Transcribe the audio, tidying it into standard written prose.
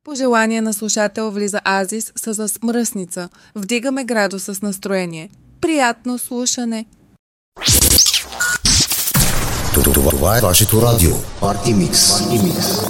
По желание на слушател влиза Азис с мръсница. Вдигаме градуса с настроение. Приятно слушане! Това е вашето радио. Парти Микс.